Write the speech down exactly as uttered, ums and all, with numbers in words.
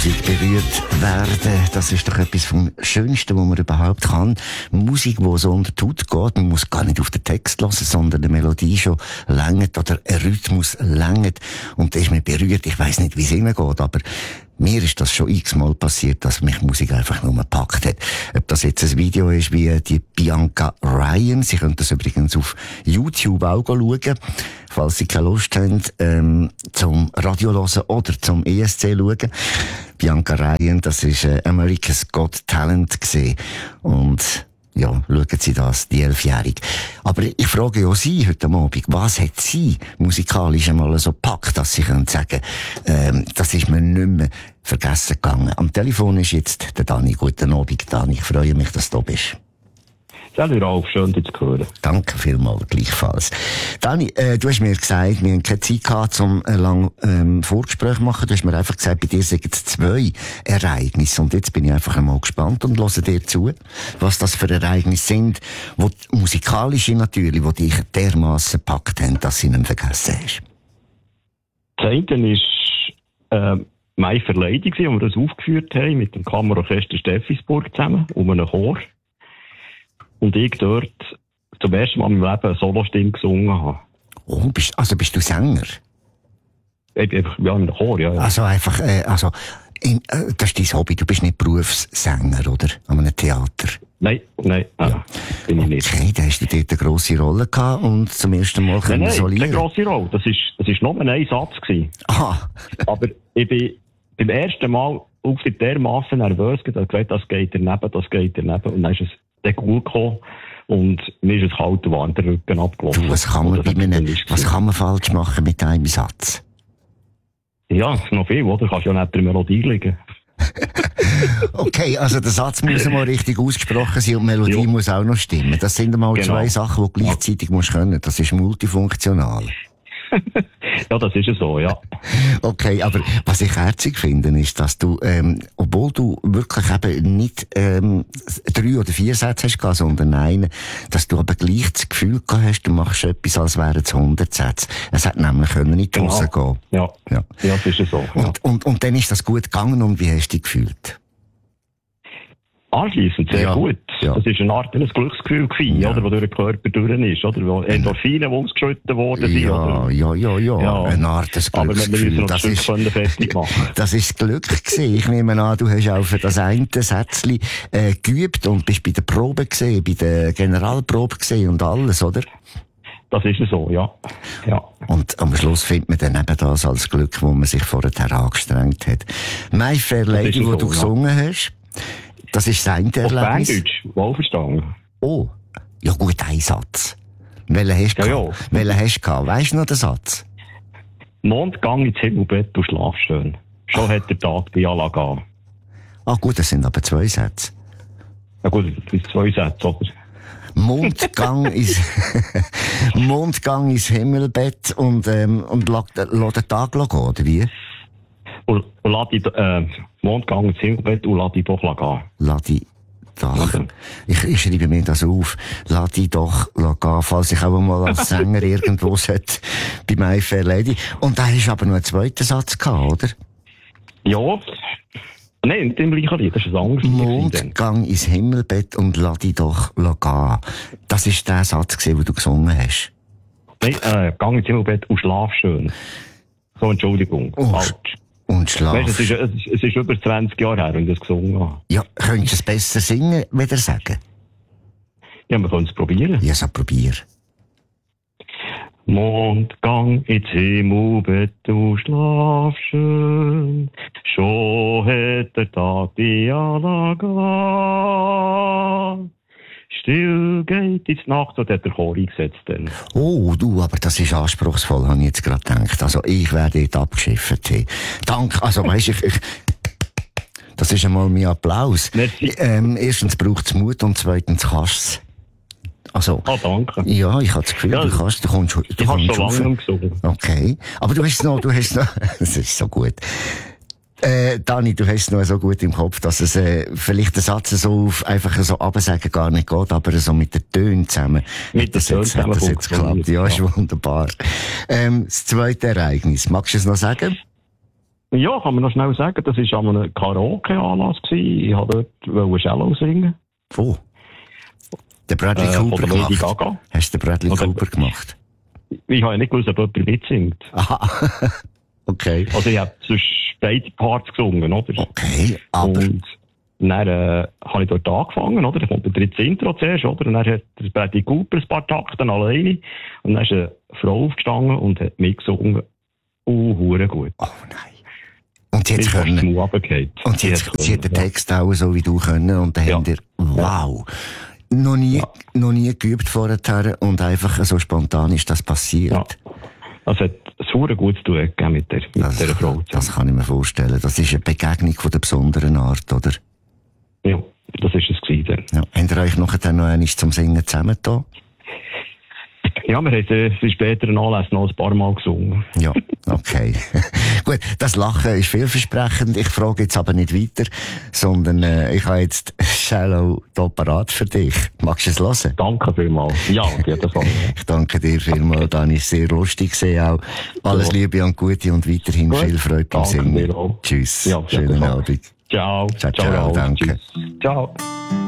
Musik berührt werden, das ist doch etwas vom Schönsten, was man überhaupt kann. Musik, die so unter die Haut geht, man muss gar nicht auf den Text hören, sondern eine Melodie schon längert oder ein Rhythmus längert und da ist man berührt. Ich weiss nicht, wie es ihnen geht, aber mir ist das schon x-mal passiert, dass mich Musik einfach nur gepackt hat. Ob das jetzt ein Video ist wie die Bianca Ryan, Sie können das übrigens auf YouTube auch schauen, falls Sie keine Lust haben, ähm, zum Radio hören oder zum E S C schauen. Bianca Ryan, das ist äh, America's Got Talent gewesen. Und ja, schauen Sie das, die Elfjährige. Aber ich frage ja Sie heute Abend, was hat Sie musikalisch einmal so gepackt, dass Sie können sagen, ähm, das ist mir nicht mehr vergessen gegangen. Am Telefon ist jetzt der Dani. Guten Abend, Dani. Ich freue mich, dass du da bist. Salut Ralf, schön dich zu hören. Danke vielmals, gleichfalls. Dani, äh, du hast mir gesagt, wir haben keine Zeit gehabt, um ein langes ähm, Vorgespräch zu machen. Du hast mir einfach gesagt, bei dir sind es zwei Ereignisse. Und jetzt bin ich einfach einmal gespannt und höre dir zu, was das für Ereignisse sind, wo musikalische natürlich, die dich dermassen gepackt haben, dass sie nicht vergessen hast. Das eine war äh, meine Verleidung, wo wir das aufgeführt haben, mit dem Kammerorchester Steffisburg zusammen, um einen Chor. Und ich dort zum ersten Mal in meinem Leben eine Solostimme gesungen habe. Oh, bist, also bist du Sänger? Ich bin einfach, ja, in der Chor, ja. ja. Also einfach, äh, also, in, äh, das ist dein Hobby, du bist nicht Berufssänger, oder? An einem Theater? Nein, nein, ja. ah, bin ich nicht. Okay, da hast du dort eine grosse Rolle gehabt und zum ersten Mal können nein, nein, solieren. Nein, keine grosse Rolle. Das ist, das ist nur ein Satz gewesen. Aha. Aber ich bin beim ersten Mal auf die dermassen nervös gewesen, dass ich gesagt, das geht daneben, das geht daneben. Und dann ist es dann gut gekommen. Und mir ist es kalt und warm der Rücken abgelaufen. Du, was kann man, bei einem, was kann man falsch machen mit einem Satz? Ja, noch viel, oder? Du kannst ja nicht der Melodie liegen. Okay, also der Satz muss mal richtig ausgesprochen sein und die Melodie ja. muss auch noch stimmen. Das sind mal genau. zwei Sachen, die du gleichzeitig ja. musst können. Das ist multifunktional. Ja, das ist ja so, ja. Okay, aber was ich herzig finde, ist, dass du, ähm, obwohl du wirklich eben nicht ähm, drei oder vier Sätze hast gehabt, sondern einen, dass du aber gleich das Gefühl gehabt hast, du machst etwas, als wären es hundert Sätze. Es hat nämlich können in die Hose genau. gehen. Ja, ja. ja, das ist ja so. Ja. Und, und, und dann ist das gut gegangen und wie hast du dich gefühlt? Anschliessend sehr ja, gut. Ja. Das war eine Art ein Glücksgefühl gewesen, ja. oder, wo durch den Körper durch ist, oder? Wo Endorphine ausgeschüttet worden sind, ja, oder? Ja, ja, ja, ja. Eine Art Glücksgefühl. Aber wir müssen noch das ist, das ist das Glück gewesen. Ich nehme an, du hast auch für das eine Sätzchen, äh, geübt und bist bei der Probe gesehen, bei der Generalprobe gesehen und alles, oder? Das ist so, ja. ja. Und am Schluss findet man dann eben das als Glück, wo man sich vorher angestrengt hat. My Fair Lady, wo so, du ja. gesungen hast, das ist sein Erlebnis. Auf Berndeutsch, wohlverstanden. Oh, ja gut, ein Satz. Welchen hast du ja, gehabt? Ja. Welchen hast du gehabt? Weisst du noch den Satz? Mondgang ins Himmelbett und schlaf schön. Schon hat der Tag die Jala gehen. Ah gut, das sind aber zwei Sätze. Ja gut, das sind zwei Sätze, oder? Mondgang ins, Mondgang ins Himmelbett und, ähm, und lass den Tag gehen, oder wie? Und, und lass die, äh, Mondgang ins Himmelbett und lass die doch gehen. Lass die doch. Ich, ich schreibe mir das auf. Lass die doch gehen, falls ich auch mal als Sänger irgendwo sollte, bei My Fair Lady. Und da hast du aber noch einen zweiten Satz gehabt, oder? Ja. Nein, nicht im gleichen Lied, das ist ein anderes Lied. Mondgang ins Himmelbett und lass die doch gehen. Das war der Satz, den du gesungen hast. Nein, äh, Gang ins Himmelbett und schlaf schön. So, Entschuldigung. Oh, falsch. Und schlaf. Weißt, es, ist, es, ist, es ist über zwanzig Jahre her, wenn ich das gesungen habe. Ja, könntest du es besser singen, wieder sagen? Ja, wir können es probieren. Ja, so probier. Mondgang ins Himmelbett, du schlaf schön, schon hat der Tag die Jala gehen. Still geht ins Nacht, und hat der Chor eingesetzt dann. Oh, du, aber das ist anspruchsvoll, habe ich jetzt gerade gedacht. Also, ich werde dort abgeschifft. Hey. Danke, also, weisst ich, ich, das ist einmal mein Applaus. Ähm, erstens braucht es Mut und zweitens kannst du Also, ah, danke. Ja, ich habe das Gefühl, ja, du kannst, du kommst, du ich kommst schon lange gesungen. Okay. Aber du hast noch, du hast noch, das ist so gut. Äh, Dani, du hast es noch so gut im Kopf, dass es, äh, vielleicht der Satz so auf, einfach so absagen gar nicht geht, aber so mit den Tönen zusammen. Mit den Tönen zusammen. Hat das jetzt geklappt? Ja, ist wunderbar. Ähm, das zweite Ereignis. Magst du es noch sagen? Ja, kann man noch schnell sagen, das war an einem Karaoke-Anlass. Ich wollte dort Cello singen. Wo? Der Bradley Äh, Cooper von der Lady gemacht. Gaga. Hast du den Bradley Oder- Cooper gemacht? Ich habe ja nicht gewusst, ob jemand mitsingt. Aha. Okay. Also ich habe sonst beide Parts gesungen, oder? Okay, aber... Und dann äh, habe ich dort angefangen, oder? Dann kommt der dritte Intro zuerst, oder? Und dann hat der Bradley Cooper ein paar Takte alleine. Und dann ist eine Frau aufgestanden und hat mitgesungen. Oh, hure gut. Oh nein. Und sie hat Bis es fast können. zum Mund runtergefallen. Und sie, hat, sie hat den Text auch so wie du können. Und dann Ja. habt ihr, wow. Noch nie, Ja. noch nie geübt vorher und einfach so spontan ist das passiert. Ja. Das hat ein hure gut zu tun gegeben mit der, mit Das, dieser Frau. das kann ich mir vorstellen. Das ist eine Begegnung von der besonderen Art, oder? Ja, das ist es gewesen. Ja. Habt ihr euch nachher dann noch einmal zum Singen zusammengetan? Ja, wir haben äh, sie später einen Anlass noch ein paar Mal gesungen. Ja, okay. Gut, das Lachen ist vielversprechend. Ich frage jetzt aber nicht weiter, sondern äh, ich habe jetzt Shallow hier parat für dich. Magst du es hören? Danke vielmals. Ja, auf jeden Fall. Ich danke dir vielmals, Dani. Sehr lustig gesehen auch. Alles Ja. Liebe und Gute und weiterhin Gut. viel Freude beim Danke Singen. dir auch. Tschüss. Ja, auf jeden Schönen Fall. Abend. Ciao. Ciao, ciao, Ralf. danke. Tschüss. Ciao.